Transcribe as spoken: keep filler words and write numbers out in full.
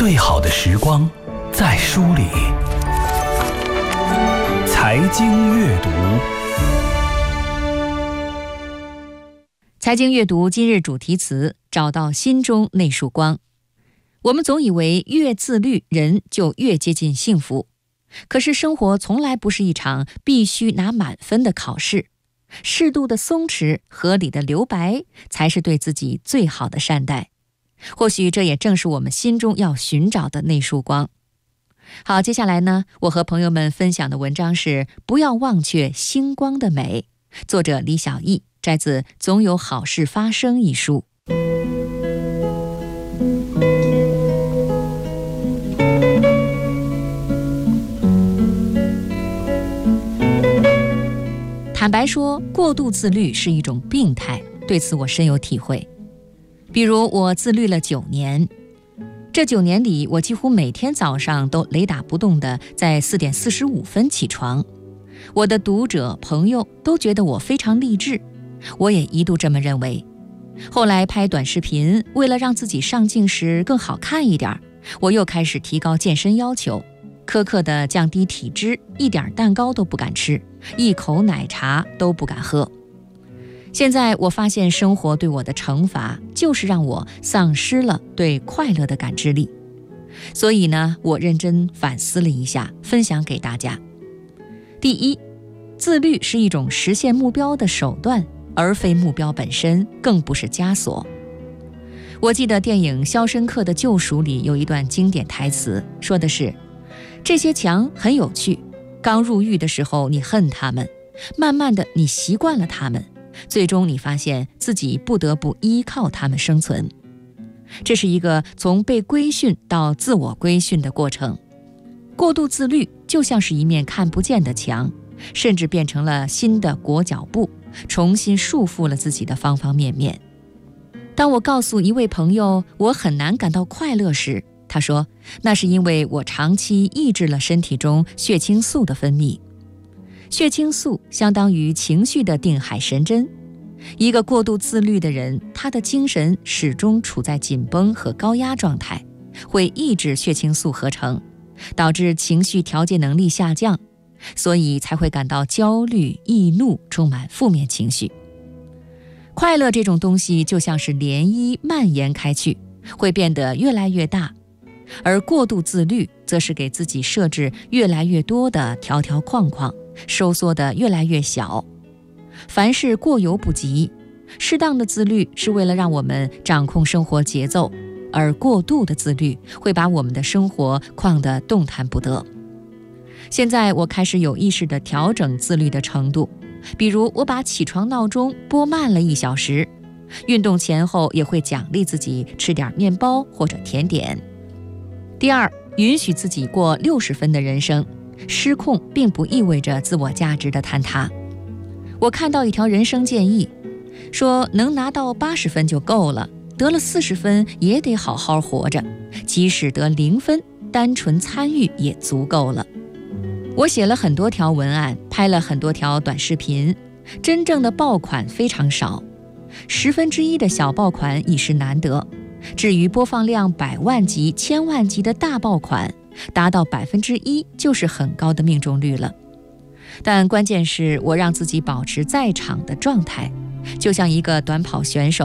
最好的时光在书里。财经阅读， 财经阅读今日主题词：找到心中那束光。我们总以为越自律，人就越接近幸福。可是生活从来不是一场必须拿满分的考试，适度的松弛，合理的留白，才是对自己最好的善待。或许这也正是我们心中要寻找的那束光。好，接下来呢，我和朋友们分享的文章是《不要忘却星光的美》，作者李小艺，摘自《总有好事发生》一书。坦白说，过度自律是一种病态，对此我深有体会。比如我自律了九年，这九年里，我几乎每天早上都雷打不动地在四点四十五分起床。我的读者朋友都觉得我非常励志，我也一度这么认为。后来拍短视频，为了让自己上镜时更好看一点，我又开始提高健身要求，苛刻地降低体脂，一点蛋糕都不敢吃，一口奶茶都不敢喝。现在我发现生活对我的惩罚就是让我丧失了对快乐的感知力。所以呢，我认真反思了一下，分享给大家。第一，自律是一种实现目标的手段，而非目标本身，更不是枷锁。我记得电影《肖申克的救赎》里有一段经典台词，说的是：这些墙很有趣，刚入狱的时候你恨他们，慢慢的你习惯了他们，最终你发现自己不得不依靠他们生存。这是一个从被规训到自我规训的过程。过度自律就像是一面看不见的墙，甚至变成了新的裹脚布，重新束缚了自己的方方面面。当我告诉一位朋友我很难感到快乐时，他说那是因为我长期抑制了身体中血清素的分泌。血清素相当于情绪的定海神针，一个过度自律的人，他的精神始终处在紧绷和高压状态，会抑制血清素合成，导致情绪调节能力下降，所以才会感到焦虑、易怒，充满负面情绪。快乐这种东西就像是涟漪蔓延开去，会变得越来越大，而过度自律则是给自己设置越来越多的条条框框，收缩得越来越小。凡事过犹不及，适当的自律是为了让我们掌控生活节奏，而过度的自律会把我们的生活框得动弹不得。现在我开始有意识地调整自律的程度，比如我把起床闹钟拨慢了一小时，运动前后也会奖励自己吃点面包或者甜点。第二，允许自己过六十分的人生，失控并不意味着自我价值的坍塌。我看到一条人生建议，说能拿到八十分就够了，得了四十分也得好好活着，即使得零分，单纯参与也足够了。我写了很多条文案，拍了很多条短视频，真正的爆款非常少，十分之一的小爆款已是难得。至于播放量百万级、千万级的大爆款，达到百分之一就是很高的命中率了。但关键是我让自己保持在场的状态，就像一个短跑选手，